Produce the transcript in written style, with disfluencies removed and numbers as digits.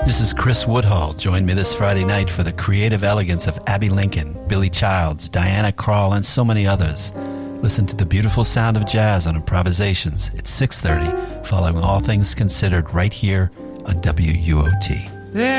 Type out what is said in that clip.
This is Chris Woodhull. Join me this Friday night for the creative elegance of Abby Lincoln, Billy Childs, Diana Krall, and so many others. Listen to the beautiful sound of jazz on Improvisations at 6:30, following All Things Considered right here on WUOT.